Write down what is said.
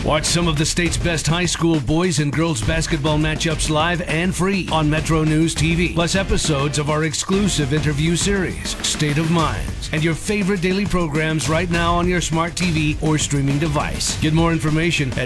Watch some of the state's best high school boys and girls basketball matchups live and free on Metro News TV, plus episodes of our exclusive interview series, State of Minds, and your favorite daily programs right now on your smart TV or streaming device. Get more information at